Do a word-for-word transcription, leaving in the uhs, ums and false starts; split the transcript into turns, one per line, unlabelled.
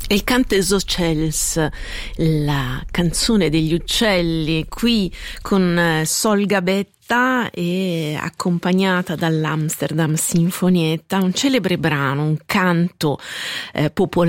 Il Cant des Ocels, la canzone degli uccelli, qui con Sol Gabetta e accompagnata dall'Amsterdam Sinfonietta, un celebre brano, un canto eh, popolare